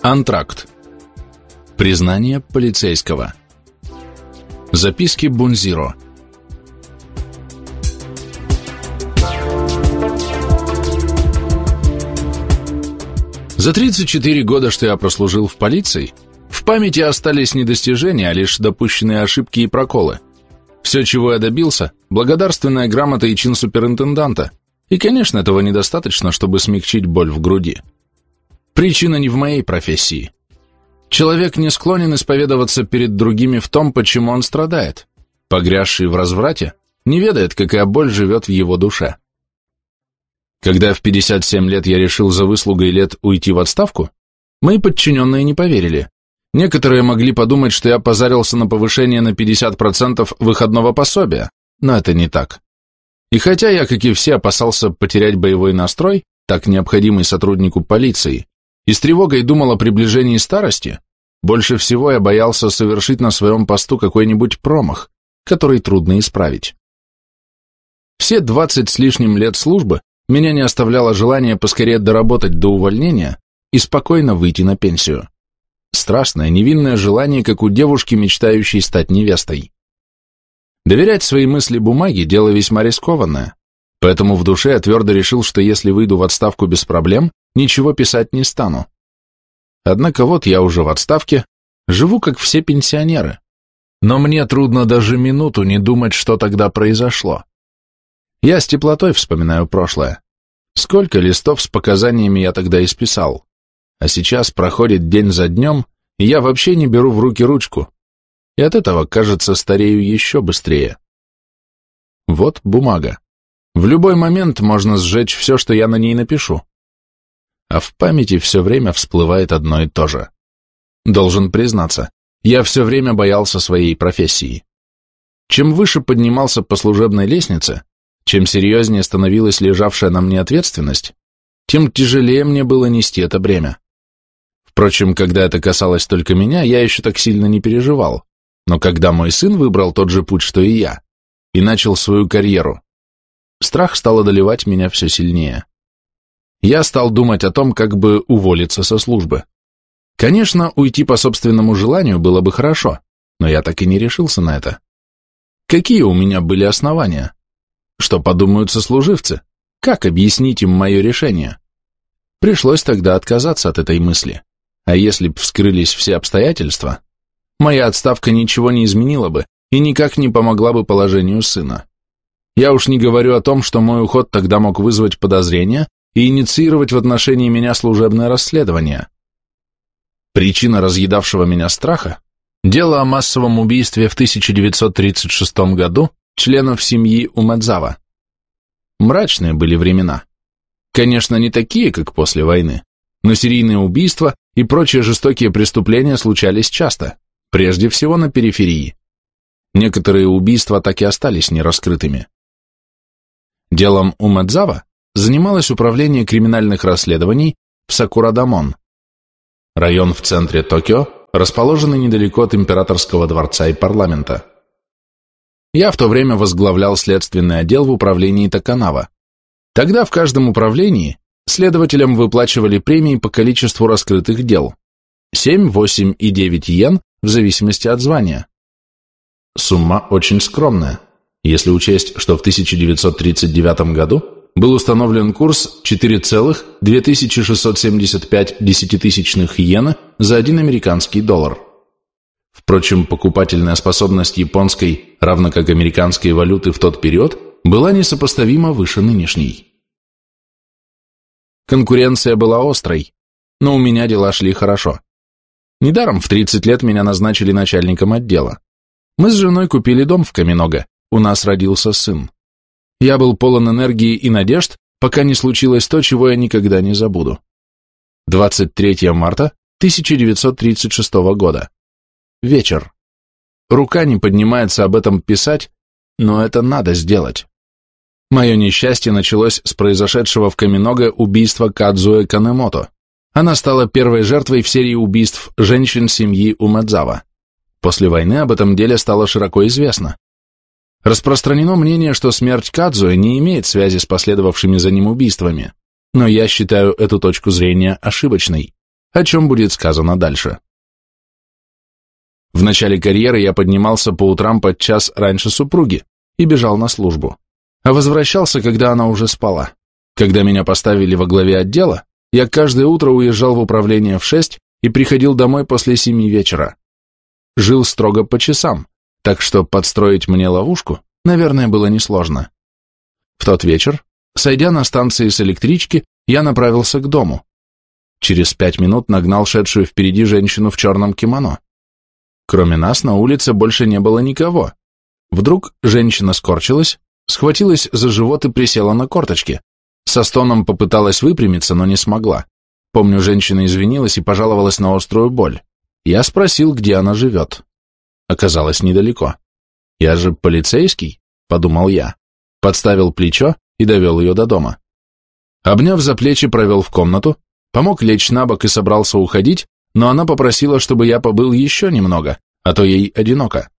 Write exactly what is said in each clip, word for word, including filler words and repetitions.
Антракт. Признание полицейского. Записки Бунзиро. За тридцать четыре года, что я прослужил в полиции, в памяти остались не достижения, а лишь допущенные ошибки и проколы. Все, чего я добился, благодарственная грамота и чин суперинтенданта, и, конечно, этого недостаточно, чтобы смягчить боль в груди. Причина не в моей профессии. Человек не склонен исповедоваться перед другими в том, почему он страдает. Погрязший в разврате не ведает, какая боль живет в его душе. Когда в пятьдесят семь лет я решил за выслугой лет уйти в отставку, мои подчиненные не поверили. Некоторые могли подумать, что я позарился на повышение на пятьдесят процентов выходного пособия, но это не так. И хотя я, как и все, опасался потерять боевой настрой, так необходимый сотруднику полиции, и с тревогой думал о приближении старости, больше всего я боялся совершить на своем посту какой-нибудь промах, который трудно исправить. Все двадцать с лишним лет службы меня не оставляло желание поскорее доработать до увольнения и спокойно выйти на пенсию. Страстное, невинное желание, как у девушки, мечтающей стать невестой. Доверять свои мысли бумаге – дело весьма рискованное, поэтому в душе я твердо решил, что если выйду в отставку без проблем, ничего писать не стану. Однако вот я уже в отставке, живу как все пенсионеры, но мне трудно даже минуту не думать, что тогда произошло. Я с теплотой вспоминаю прошлое. Сколько листов с показаниями я тогда исписал, а сейчас проходит день за днем, и я вообще не беру в руки ручку, и от этого, кажется, старею еще быстрее. Вот бумага. В любой момент можно сжечь все, что я на ней напишу. А в памяти все время всплывает одно и то же. Должен признаться, я все время боялся своей профессии. Чем выше поднимался по служебной лестнице, чем серьезнее становилась лежавшая на мне ответственность, тем тяжелее мне было нести это бремя. Впрочем, когда это касалось только меня, я еще так сильно не переживал, но когда мой сын выбрал тот же путь, что и я, и начал свою карьеру, страх стал одолевать меня все сильнее. Я стал думать о том, как бы уволиться со службы. Конечно, уйти по собственному желанию было бы хорошо, но я так и не решился на это. Какие у меня были основания? Что подумают сослуживцы? Как объяснить им мое решение? Пришлось тогда отказаться от этой мысли. А если б вскрылись все обстоятельства, моя отставка ничего не изменила бы и никак не помогла бы положению сына. Я уж не говорю о том, что мой уход тогда мог вызвать подозрения и инициировать в отношении меня служебное расследование. Причина разъедавшего меня страха – дело о массовом убийстве в тысяча девятьсот тридцать шестом году членов семьи Умэдзава. Мрачные были времена. Конечно, не такие, как после войны, но серийные убийства и прочие жестокие преступления случались часто, прежде всего на периферии. Некоторые убийства так и остались нераскрытыми. Делом Умэдзава занималось управление криминальных расследований в Сакурадамон. Район в центре Токио, расположенный недалеко от императорского дворца и парламента. Я в то время возглавлял следственный отдел в управлении Таканава. Тогда в каждом управлении следователям выплачивали премии по количеству раскрытых дел – семь, восемь и девять йен в зависимости от звания. Сумма очень скромная, если учесть, что в тысяча девятьсот тридцать девятом году был установлен курс четыре целых две тысячи шестьсот семьдесят пять десятитысячных йена за один американский доллар. Впрочем, покупательная способность японской, равно как американской валюты в тот период, была несопоставимо выше нынешней. Конкуренция была острой, но у меня дела шли хорошо. Недаром в тридцать лет меня назначили начальником отдела. Мы с женой купили дом в Каминога, у нас родился сын. Я был полон энергии и надежд, пока не случилось то, чего я никогда не забуду. двадцать третьего марта тысяча девятьсот тридцать шестого года. Вечер. Рука не поднимается об этом писать, но это надо сделать. Мое несчастье началось с произошедшего в Каминога убийства Кадзуэ Канэмото. Она стала первой жертвой в серии убийств женщин семьи Умэдзава. После войны об этом деле стало широко известно. Распространено мнение, что смерть Кадзуэ не имеет связи с последовавшими за ним убийствами, но я считаю эту точку зрения ошибочной. о чем будет сказано дальше. В начале карьеры я поднимался по утрам под час раньше супруги и бежал на службу, а возвращался, когда она уже спала. Когда меня поставили во главе отдела, я каждое утро уезжал в управление в шесть и приходил домой после семи вечера. Жил строго по часам, так что подстроить мне ловушку, наверное, было несложно. В тот вечер, сойдя на станции с электрички, я направился к дому. Через пять минут нагнал шедшую впереди женщину в черном кимоно. Кроме нас на улице больше не было никого. Вдруг женщина скорчилась, схватилась за живот и присела на корточки. Со стоном попыталась выпрямиться, но не смогла. Помню, женщина извинилась и пожаловалась на острую боль. Я спросил, где она живет. Оказалось, недалеко. «Я же полицейский», — подумал я. Подставил плечо и довел ее до дома. Обняв за плечи, провел в комнату, помог лечь на бок и собрался уходить, но она попросила, чтобы я побыл еще немного, а то ей одиноко.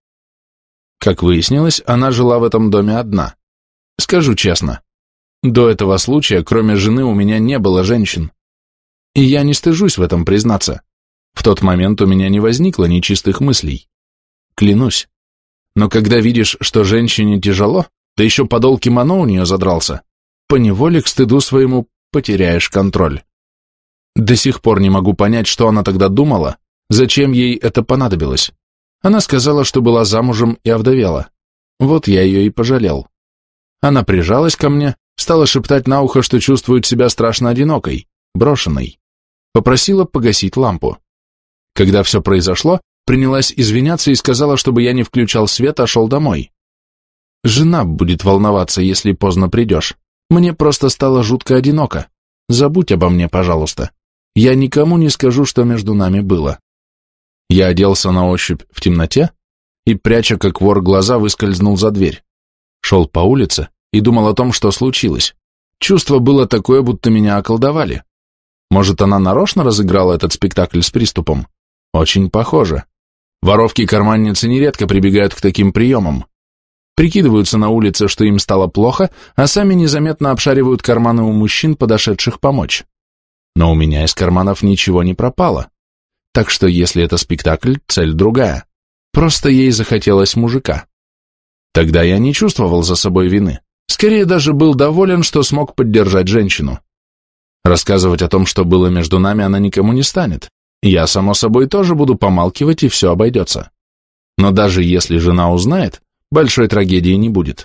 Как выяснилось, она жила в этом доме одна. Скажу честно, до этого случая, кроме жены, у меня не было женщин. И я не стыжусь в этом признаться. В тот момент у меня не возникло нечистых мыслей. Клянусь. Но когда видишь, что женщине тяжело, да еще подол кимоно у нее задрался, поневоле к стыду своему потеряешь контроль. До сих пор не могу понять, что она тогда думала, зачем ей это понадобилось. Она сказала, что была замужем и овдовела. Вот я ее и пожалел. Она прижалась ко мне, стала шептать на ухо, что чувствует себя страшно одинокой, брошенной. Попросила погасить лампу. Когда все произошло, принялась извиняться и сказала, чтобы я не включал свет, а шел домой. Жена будет волноваться, если поздно придешь. Мне просто стало жутко одиноко. Забудь обо мне, пожалуйста. Я никому не скажу, что между нами было. Я оделся на ощупь в темноте и, пряча как вор глаза, выскользнул за дверь. Шел по улице и думал о том, что случилось. Чувство было такое, будто меня околдовали. Может, она нарочно разыграла этот спектакль с приступом? Очень похоже. Воровки-карманницы нередко прибегают к таким приемам. Прикидываются на улице, что им стало плохо, а сами незаметно обшаривают карманы у мужчин, подошедших помочь. Но у меня из карманов ничего не пропало. Так что, если это спектакль, цель другая. Просто ей захотелось мужика. Тогда я не чувствовал за собой вины. Скорее даже был доволен, что смог поддержать женщину. Рассказывать о том, что было между нами, она никому не станет. Я, само собой, тоже буду помалкивать, и все обойдется. Но даже если жена узнает, большой трагедии не будет.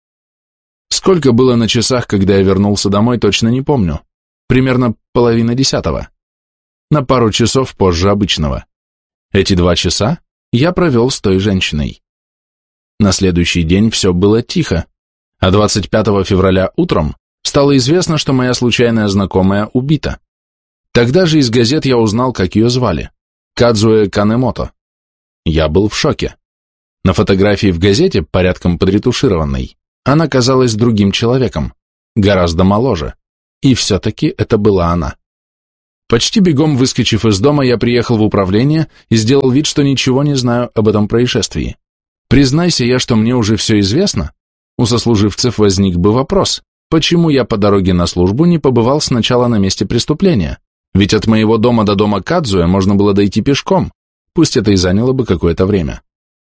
Сколько было на часах, когда я вернулся домой, точно не помню. Примерно половина десятого. На пару часов позже обычного. Эти два часа я провел с той женщиной. На следующий день все было тихо, а двадцать пятого февраля утром стало известно, что моя случайная знакомая убита. Тогда же из газет я узнал, как ее звали. Кадзуэ Канэмото. Я был в шоке. На фотографии в газете, порядком подретушированной, она казалась другим человеком, гораздо моложе. И все-таки это была она. Почти бегом выскочив из дома, я приехал в управление и сделал вид, что ничего не знаю об этом происшествии. Признайся я, что мне уже все известно, у сослуживцев возник бы вопрос, почему я по дороге на службу не побывал сначала на месте преступления, ведь от моего дома до дома Кадзуэ можно было дойти пешком, пусть это и заняло бы какое-то время.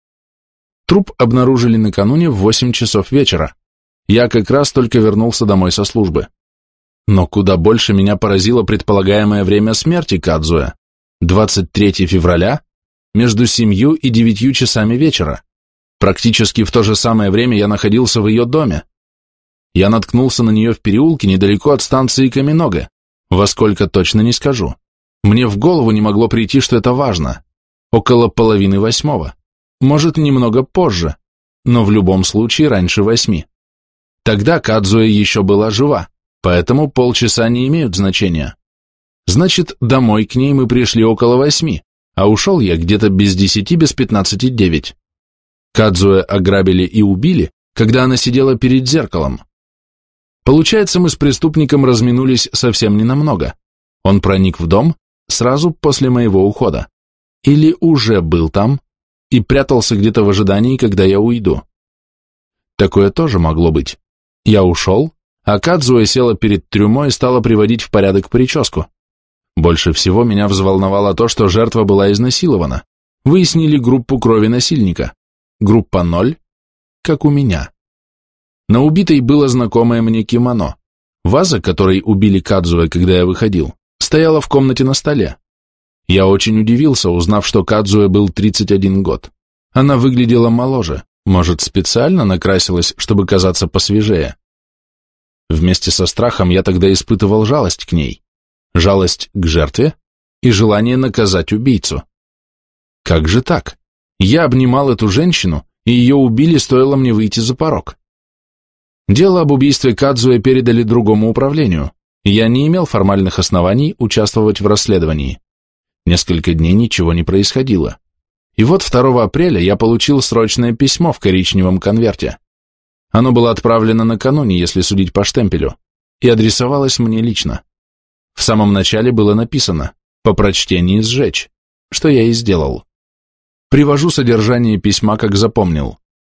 Труп обнаружили накануне в восемь часов вечера. Я как раз только вернулся домой со службы. Но куда больше меня поразило предполагаемое время смерти Кадзуэ – двадцать третьего февраля, между семью и девятью часами вечера. Практически в то же самое время я находился в ее доме. Я наткнулся на нее в переулке недалеко от станции Каменога, во сколько точно не скажу. Мне в голову не могло прийти, что это важно. Около половины восьмого. Может, немного позже, но в любом случае раньше восьми. Тогда Кадзуэ еще была жива, поэтому полчаса не имеют значения. Значит, домой к ней мы пришли около восьми, а ушел я где-то без десяти, без пятнадцати девять. Кадзуэ ограбили и убили, когда она сидела перед зеркалом. Получается, мы с преступником разминулись совсем ненамного. Он проник в дом сразу после моего ухода. Или уже был там и прятался где-то в ожидании, когда я уйду. Такое тоже могло быть. Я ушел, а Кадзуэ села перед трюмо и стала приводить в порядок прическу. Больше всего меня взволновало то, что жертва была изнасилована. Выяснили группу крови насильника. Группа ноль, как у меня. На убитой было знакомое мне кимоно. Ваза, которой убили Кадзуэ, когда я выходил, стояла в комнате на столе. Я очень удивился, узнав, что Кадзуэ был тридцать один год. Она выглядела моложе, может, специально накрасилась, чтобы казаться посвежее. Вместе со страхом я тогда испытывал жалость к ней, жалость к жертве и желание наказать убийцу. Как же так? Я обнимал эту женщину, и ее убили, стоило мне выйти за порог. Дело об убийстве Кадзуэ передали другому управлению, и я не имел формальных оснований участвовать в расследовании. Несколько дней ничего не происходило. И вот второго апреля я получил срочное письмо в коричневом конверте. Оно было отправлено накануне, если судить по штемпелю, и адресовалось мне лично. В самом начале было написано «по прочтении сжечь», что я и сделал. Привожу содержание письма, как запомнил.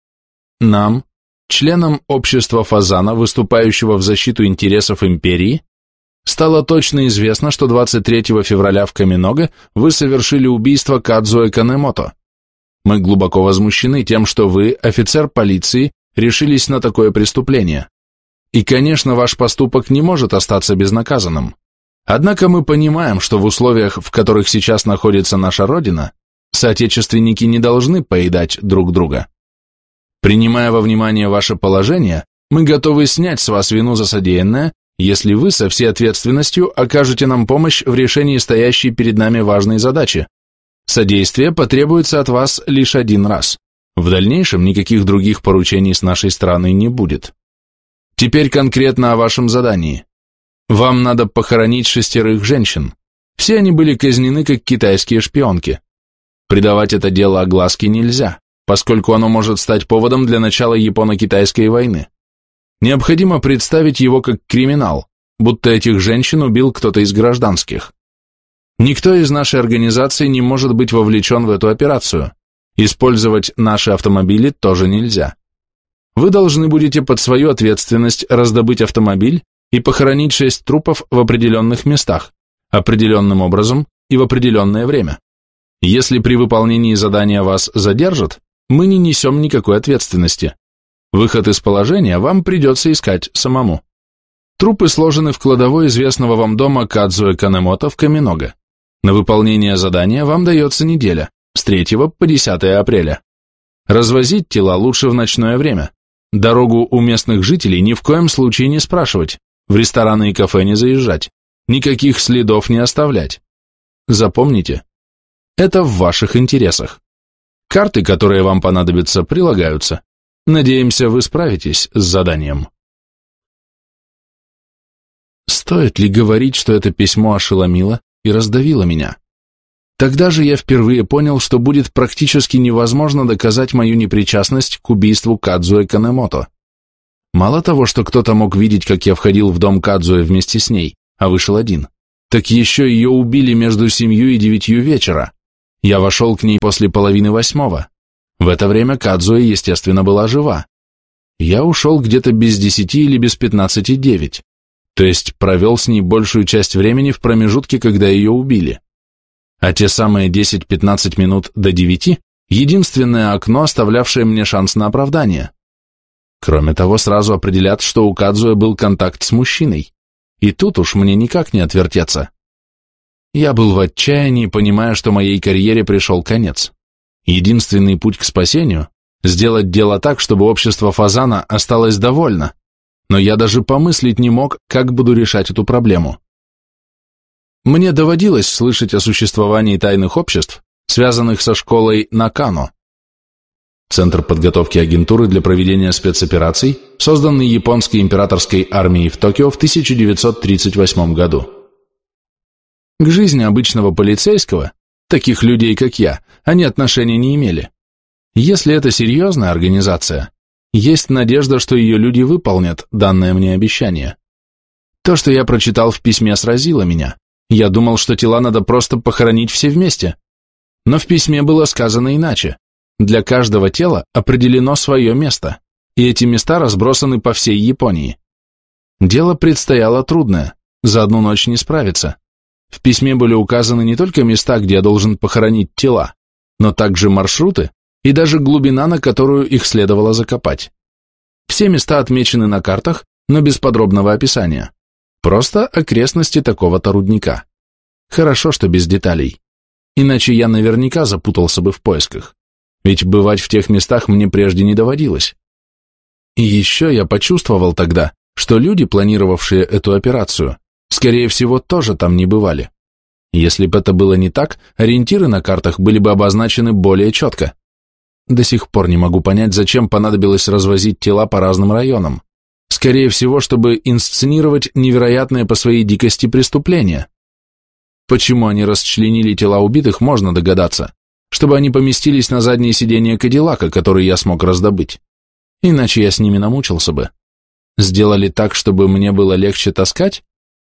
Нам, членам общества Фазана, выступающего в защиту интересов империи, стало точно известно, что двадцать третьего февраля в Каминога вы совершили убийство Кадзуэ Канэмото. Мы глубоко возмущены тем, что вы, офицер полиции, решились на такое преступление. И, конечно, ваш поступок не может остаться безнаказанным. Однако мы понимаем, что в условиях, в которых сейчас находится наша Родина, соотечественники не должны поедать друг друга. Принимая во внимание ваше положение, мы готовы снять с вас вину за содеянное, если вы со всей ответственностью окажете нам помощь в решении стоящей перед нами важной задачи. Содействие потребуется от вас лишь один раз. В дальнейшем никаких других поручений с нашей стороны не будет. Теперь конкретно о вашем задании. Вам надо похоронить шестерых женщин. Все они были казнены как китайские шпионки. Придавать это дело огласке нельзя, поскольку оно может стать поводом для начала японо-китайской войны. Необходимо представить его как криминал, будто этих женщин убил кто-то из гражданских. Никто из нашей организации не может быть вовлечен в эту операцию. Использовать наши автомобили тоже нельзя. Вы должны будете под свою ответственность раздобыть автомобиль и похоронить шесть трупов в определенных местах, определенным образом и в определенное время. Если при выполнении задания вас задержат, мы не несем никакой ответственности. Выход из положения вам придется искать самому. Трупы сложены в кладовой известного вам дома Кадзуэ Канэмото в Каминога. На выполнение задания вам дается неделя, с третьего по десятое апреля. Развозить тела лучше в ночное время. Дорогу у местных жителей ни в коем случае не спрашивать, в рестораны и кафе не заезжать, никаких следов не оставлять. Запомните, это в ваших интересах. Карты, которые вам понадобятся, прилагаются. Надеемся, вы справитесь с заданием. Стоит ли говорить, что это письмо ошеломило и раздавило меня? Тогда же я впервые понял, что будет практически невозможно доказать мою непричастность к убийству Кадзуэ Канэмото. Мало того, что кто-то мог видеть, как я входил в дом Кадзуэ вместе с ней, а вышел один, так еще ее убили между семью и девятью вечера. Я вошел к ней после половины восьмого. В это время Кадзуэ, естественно, была жива. Я ушел где-то без десяти или без пятнадцати девять, то есть провел с ней большую часть времени в промежутке, когда ее убили. А те самые десять-пятнадцать минут до девяти – единственное окно, оставлявшее мне шанс на оправдание. Кроме того, сразу определят, что у Кадзуэ был контакт с мужчиной, и тут уж мне никак не отвертеться. Я был в отчаянии, понимая, что моей карьере пришел конец. Единственный путь к спасению – сделать дело так, чтобы общество Фазана осталось довольно, но я даже помыслить не мог, как буду решать эту проблему. Мне доводилось слышать о существовании тайных обществ, связанных со школой Накано. Центр подготовки агентуры для проведения спецопераций, созданный японской императорской армией в Токио в тысяча девятьсот тридцать восьмом году. К жизни обычного полицейского, таких людей, как я, они отношения не имели. Если это серьезная организация, есть надежда, что ее люди выполнят данное мне обещание. То, что я прочитал в письме, сразило меня. Я думал, что тела надо просто похоронить все вместе. Но в письме было сказано иначе. Для каждого тела определено свое место, и эти места разбросаны по всей Японии. Дело предстояло трудное, за одну ночь не справиться. В письме были указаны не только места, где я должен похоронить тела, но также маршруты и даже глубина, на которую их следовало закопать. Все места отмечены на картах, но без подробного описания. Просто окрестности такого-то рудника. Хорошо, что без деталей. Иначе я наверняка запутался бы в поисках. Ведь бывать в тех местах мне прежде не доводилось. И еще я почувствовал тогда, что люди, планировавшие эту операцию, скорее всего, тоже там не бывали. Если бы это было не так, ориентиры на картах были бы обозначены более четко. До сих пор не могу понять, зачем понадобилось развозить тела по разным районам. Скорее всего, чтобы инсценировать невероятное по своей дикости преступление. Почему они расчленили тела убитых, можно догадаться, чтобы они поместились на заднее сиденье Кадиллака, который я смог раздобыть. Иначе я с ними намучился бы. Сделали так, чтобы мне было легче таскать?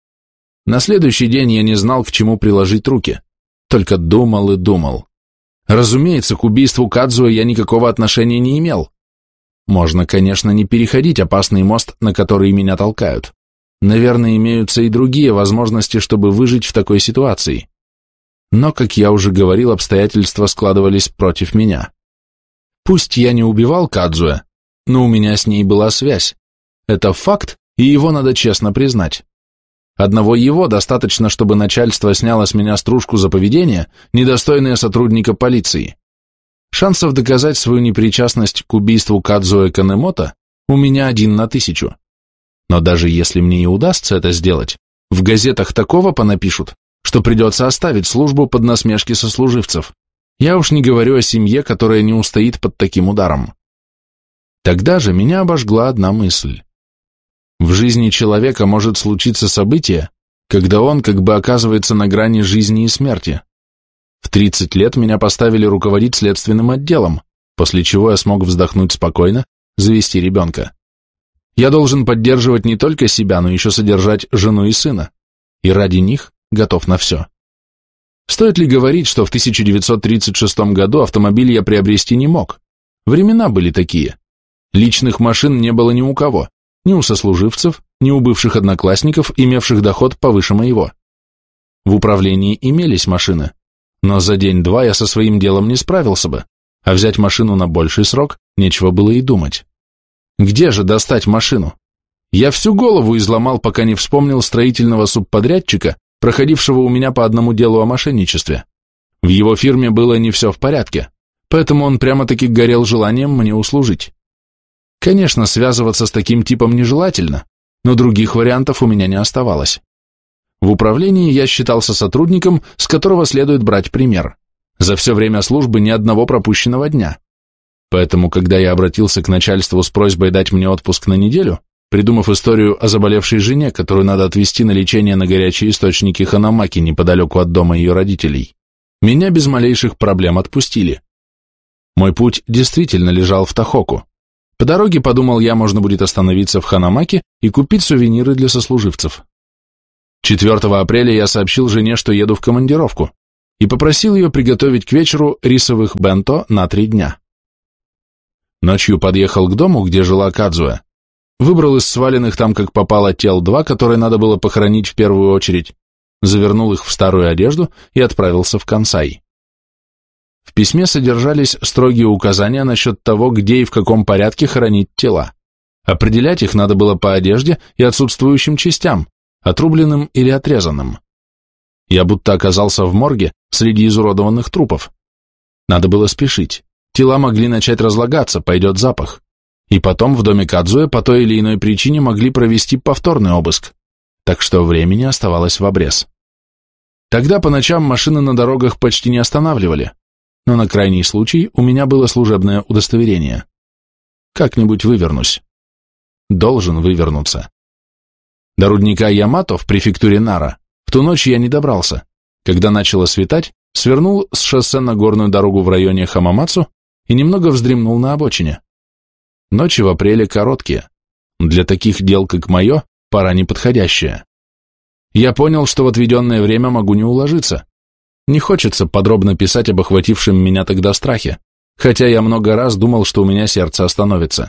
На следующий день я не знал, к чему приложить руки, только думал и думал. Разумеется, к убийству Кадзуо я никакого отношения не имел. Можно, конечно, не переходить опасный мост, на который меня толкают. Наверное, имеются и другие возможности, чтобы выжить в такой ситуации. Но, как я уже говорил, обстоятельства складывались против меня. Пусть я не убивал Кадзуо, но у меня с ней была связь. Это факт, и его надо честно признать. Одного его достаточно, чтобы начальство сняло с меня стружку за поведение, недостойное сотрудника полиции. Шансов доказать свою непричастность к убийству Кадзуо Канемото у меня один на тысячу. Но даже если мне и удастся это сделать, в газетах такого понапишут, что придется оставить службу под насмешки сослуживцев. Я уж не говорю о семье, которая не устоит под таким ударом. Тогда же меня обожгла одна мысль. В жизни человека может случиться событие, когда он как бы оказывается на грани жизни и смерти. В тридцать лет меня поставили руководить следственным отделом, после чего я смог вздохнуть спокойно, завести ребенка. Я должен поддерживать не только себя, но еще содержать жену и сына, и ради них готов на все. Стоит ли говорить, что в тысяча девятьсот тридцать шестом году автомобиль я приобрести не мог? Времена были такие. Личных машин не было ни у кого, ни у сослуживцев, ни у бывших одноклассников, имевших доход повыше моего. В управлении имелись машины, но за день-два я со своим делом не справился бы, а взять машину на больший срок нечего было и думать. Где же достать машину? Я всю голову изломал, пока не вспомнил строительного субподрядчика, проходившего у меня по одному делу о мошенничестве. В его фирме было не все в порядке, поэтому он прямо-таки горел желанием мне услужить. Конечно, связываться с таким типом нежелательно, но других вариантов у меня не оставалось. В управлении я считался сотрудником, с которого следует брать пример. За все время службы ни одного пропущенного дня. Поэтому, когда я обратился к начальству с просьбой дать мне отпуск на неделю, придумав историю о заболевшей жене, которую надо отвезти на лечение на горячие источники Ханамаки неподалеку от дома ее родителей, меня без малейших проблем отпустили. Мой путь действительно лежал в Тохоку. По дороге, подумал я, можно будет остановиться в Ханамаке и купить сувениры для сослуживцев. четвёртого апреля я сообщил жене, что еду в командировку, и попросил ее приготовить к вечеру рисовых бенто на три дня. Ночью подъехал к дому, где жила Кадзуо, выбрал из сваленных там как попало тел два, которые надо было похоронить в первую очередь, завернул их в старую одежду и отправился в Кансай. В письме содержались строгие указания насчет того, где и в каком порядке хоронить тела. Определять их надо было по одежде и отсутствующим частям, отрубленным или отрезанным. Я будто оказался в морге среди изуродованных трупов. Надо было спешить. Тела могли начать разлагаться, пойдет запах. И потом в доме Кадзуо по той или иной причине могли провести повторный обыск. Так что времени оставалось в обрез. Тогда по ночам машины на дорогах почти не останавливали, но на крайний случай у меня было служебное удостоверение. Как-нибудь вывернусь. Должен вывернуться. До рудника Ямато в префектуре Нара в ту ночь я не добрался. Когда начало светать, свернул с шоссе на горную дорогу в районе Хамамацу и немного вздремнул на обочине. Ночи в апреле короткие. Для таких дел, как мое, пора неподходящая. Я понял, что в отведенное время могу не уложиться. Не хочется подробно писать об охватившем меня тогда страхе, хотя я много раз думал, что у меня сердце остановится.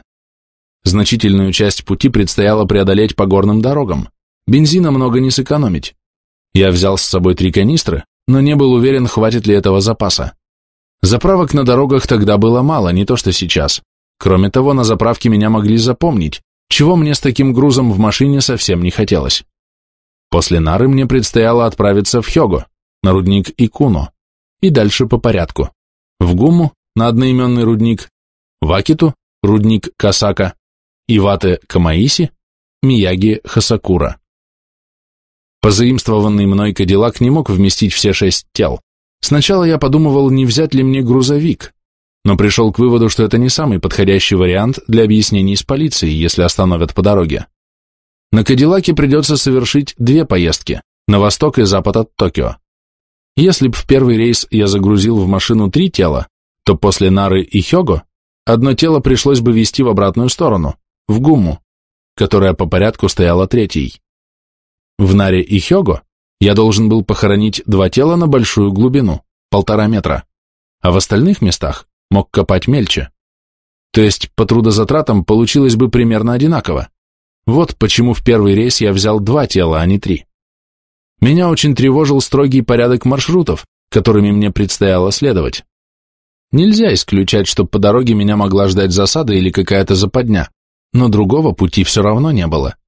Значительную часть пути предстояло преодолеть по горным дорогам, бензина много не сэкономить. Я взял с собой три канистры, но не был уверен, хватит ли этого запаса. Заправок на дорогах тогда было мало, не то что сейчас. Кроме того, на заправке меня могли запомнить, чего мне с таким грузом в машине совсем не хотелось. После Нары мне предстояло отправиться в Хёго, на рудник Икуно, и дальше по порядку. В Гумму, на одноименный рудник, в Акиту, рудник Касака, Ивате Камаиси, Мияги Хасакура. Позаимствованный мной Кадиллак не мог вместить все шесть тел. Сначала я подумывал, не взять ли мне грузовик, но пришел к выводу, что это не самый подходящий вариант для объяснений с полицией, если остановят по дороге. На Кадиллаке придется совершить две поездки, на восток и запад от Токио. Если б в первый рейс я загрузил в машину три тела, то после Нары и Хёго одно тело пришлось бы везти в обратную сторону, в Гумму, которая по порядку стояла третьей. В Наре и Хёго я должен был похоронить два тела на большую глубину, полтора метра, а в остальных местах мог копать мельче. То есть по трудозатратам получилось бы примерно одинаково. Вот почему в первый рейс я взял два тела, а не три. Меня очень тревожил строгий порядок маршрутов, которыми мне предстояло следовать. Нельзя исключать, что по дороге меня могла ждать засада или какая-то западня, но другого пути все равно не было.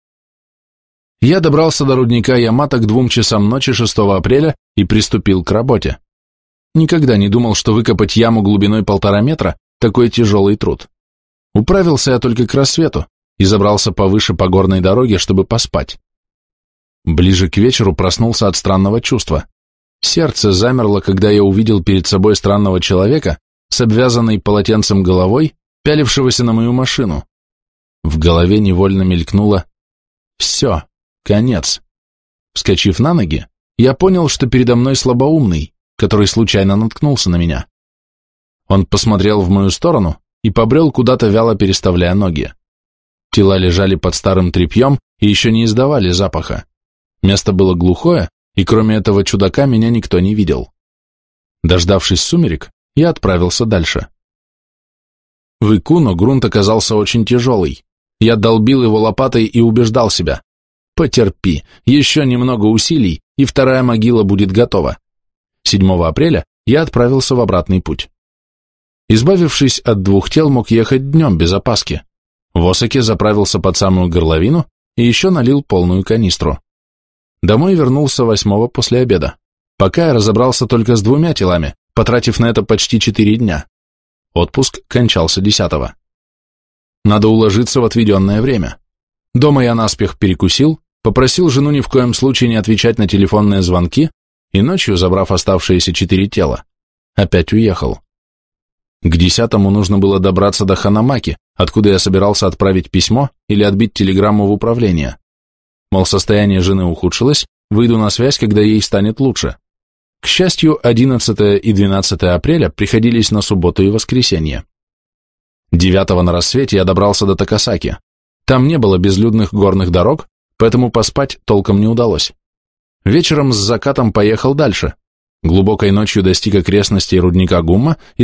Я добрался до рудника Ямато к двум часам ночи шестого апреля и приступил к работе. Никогда не думал, что выкопать яму глубиной полтора метра – такой тяжелый труд. Управился я только к рассвету и забрался повыше по горной дороге, чтобы поспать. Ближе к вечеру проснулся от странного чувства. Сердце замерло, когда я увидел перед собой странного человека с обвязанной полотенцем головой, пялившегося на мою машину. В голове невольно мелькнуло «Все, конец». Вскочив на ноги, я понял, что передо мной слабоумный, который случайно наткнулся на меня. Он посмотрел в мою сторону и побрел куда-то, вяло переставляя ноги. Тела лежали под старым тряпьем и еще не издавали запаха. Место было глухое, и кроме этого чудака меня никто не видел. Дождавшись сумерек, я отправился дальше. В Икуно грунт оказался очень тяжелый. Я долбил его лопатой и убеждал себя. Потерпи, еще немного усилий, и вторая могила будет готова. седьмого апреля я отправился в обратный путь. Избавившись от двух тел, мог ехать днем без опаски. В Осаке заправился под самую горловину и еще налил полную канистру. Домой вернулся восьмого после обеда. Пока я разобрался только с двумя телами, потратив на это почти четыре дня. Отпуск кончался десятого. Надо уложиться в отведенное время. Дома я наспех перекусил, попросил жену ни в коем случае не отвечать на телефонные звонки и ночью, забрав оставшиеся четыре тела, опять уехал. К десятому нужно было добраться до Ханамаки, откуда я собирался отправить письмо или отбить телеграмму в управление. Мол, состояние жены ухудшилось, выйду на связь, когда ей станет лучше. К счастью, одиннадцатое и двенадцатое апреля приходились на субботу и воскресенье. девятого на рассвете я добрался до Такасаки. Там не было безлюдных горных дорог, поэтому поспать толком не удалось. Вечером с закатом поехал дальше. Глубокой ночью достиг окрестностей рудника Гумма и